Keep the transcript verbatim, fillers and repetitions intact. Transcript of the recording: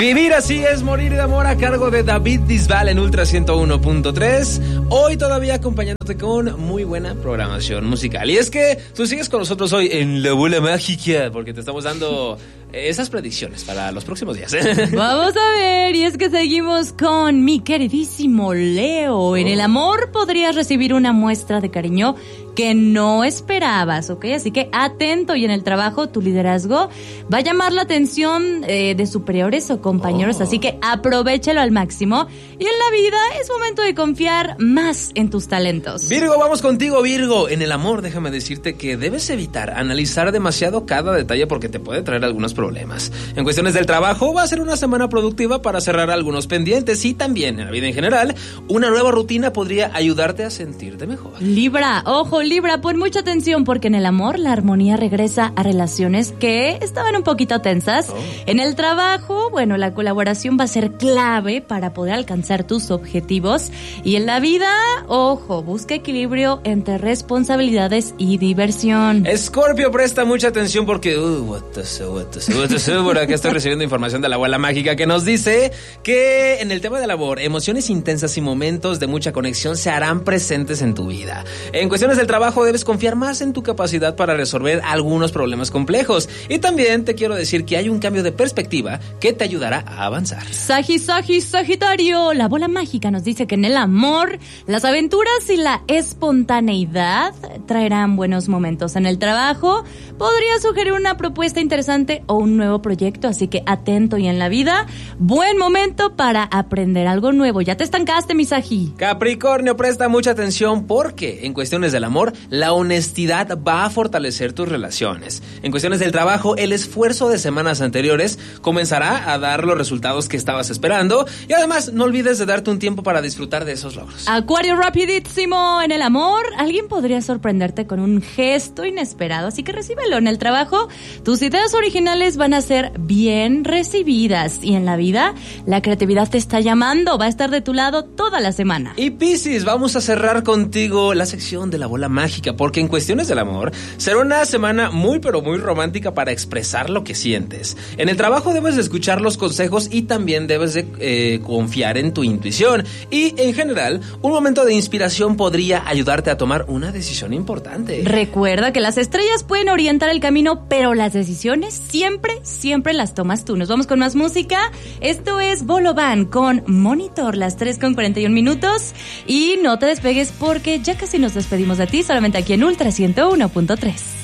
Vivir así es morir de amor, a cargo de David Bisbal en Ultra ciento uno punto tres. Hoy todavía acompañándote con muy buena programación musical. Y es que tú sigues con nosotros hoy en La Bola Mágica, porque te estamos dando esas predicciones para los próximos días. Vamos a ver, y es que seguimos con mi queridísimo Leo. En el amor podrías recibir una muestra de cariño que no esperabas, ¿ok? Así que atento, y en el trabajo tu liderazgo va a llamar la atención eh, de superiores o compañeros, oh. Así que aprovéchalo al máximo. Y en la vida es momento de confiar más en tus talentos. Virgo, vamos contigo, Virgo. En el amor, déjame decirte que debes evitar analizar demasiado cada detalle porque te puede traer algunos problemas. En cuestiones del trabajo, va a ser una semana productiva para cerrar algunos pendientes, y también en la vida en general, una nueva rutina podría ayudarte a sentirte mejor. Libra, ojo, Libra, pon mucha atención porque en el amor la armonía regresa a relaciones que estaban un poquito tensas. Oh. En el trabajo, bueno, la colaboración va a ser clave para poder alcanzar tus objetivos. Y en la vida, ojo, busca equilibrio entre responsabilidades y diversión. Escorpio, presta mucha atención porque uh, what the so, what the so, what the so, por acá estoy recibiendo información de la Bola Mágica que nos dice que en el tema del amor, emociones intensas y momentos de mucha conexión se harán presentes en tu vida. En cuestiones del trabajo, debes confiar más en tu capacidad para resolver algunos problemas complejos. Y también te quiero decir que hay un cambio de perspectiva que te ayudará a avanzar. Sagi, Sagi, Sagitario, la Bola Mágica nos dice que en el amor, las aventuras y la espontaneidad traerán buenos momentos. En el trabajo, podría sugerir una propuesta interesante o un nuevo proyecto, así que atento. Y en la vida, buen momento para aprender algo nuevo. Ya te estancaste, mi Sagi. Capricornio, presta mucha atención porque en cuestiones del amor, la honestidad va a fortalecer tus relaciones. En cuestiones del trabajo, el esfuerzo de semanas anteriores comenzará a dar los resultados que estabas esperando. Y además, no olvides de darte un tiempo para disfrutar de esos logros. Acuario, rapidísimo. En el amor, alguien podría sorprenderte con un gesto inesperado, así que recíbelo. En el trabajo, tus ideas originales van a ser bien recibidas. Y en la vida, la creatividad te está llamando. Va a estar de tu lado toda la semana. Y Piscis, vamos a cerrar contigo la sección de la Bola Mágica, porque en cuestiones del amor será una semana muy pero muy romántica para expresar lo que sientes. En el trabajo debes de escuchar los consejos y también debes de eh, confiar en tu intuición. Y en general, un momento de inspiración podría ayudarte a tomar una decisión importante. Recuerda que las estrellas pueden orientar el camino, pero las decisiones siempre, siempre las tomas tú. Nos vamos con más música. Esto es Bolovan con Monitor, las tres con cuarenta y un minutos. Y no te despegues porque ya casi nos despedimos de ti, solamente aquí en Ultra ciento uno punto tres.